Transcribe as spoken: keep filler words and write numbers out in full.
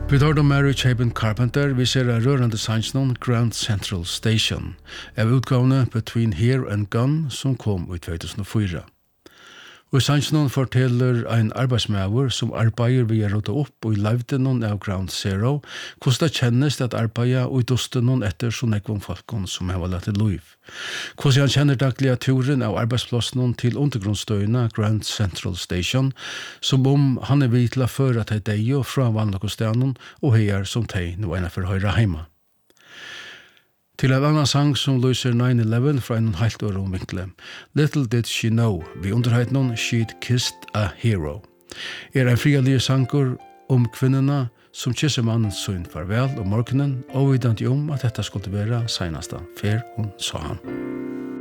Vi tar om Mary Chapin Carpenter, vi ser av rørende sannsnån Grand Central Station, av utgavene Between Here and Gone, som kom i två tusen og fire. Og sannsnån forteller en arbeidsmæver som arbeider ved å råde opp og i levden av Ground Zero, hvordan det kjennes at arbeider og i dosten etter så nekvån folkene som har lagt et liv. Hvordan han kjenner daglig turen av arbeidsplassen til undergrunnsstøyene Grand Central Station, som om han er vidt til å føre til deg og fra vanlige stedene og her som deg nå ene for høyre hjemme. Til en annan sang som løser nine eleven fra en helt år omvinkle. Little Did She Know, vi underheit noen She'd Kissed a Hero. Er en frialige sanger om kvinnerna som kysser mannen sin farvel om morgenen, og vidant om at dette skulle være seneste, fer hun sa han.